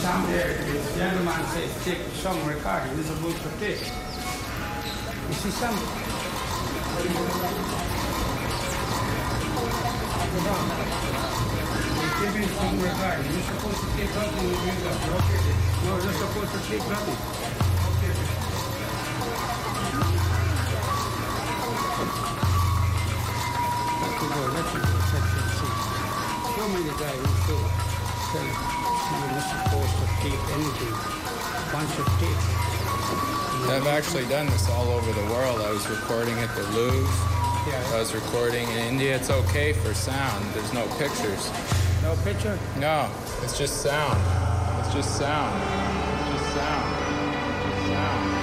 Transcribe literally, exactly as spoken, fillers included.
Some there, this gentleman says, take some recording. You're supposed to take. You see some? You're giving some recording. You're supposed to take nothing with you. Okay. No, you're supposed to take nothing. Okay. Let you go, let you go, touch and see. Show me the guy who showed. Tell him. You're not supposed to take anything. Once you take. I've actually done this all over the world. I was recording at the Louvre. Yeah. I was recording in India. It's okay for sound. There's no pictures. No picture? No, it's just sound. It's just sound. It's just sound. It's just sound.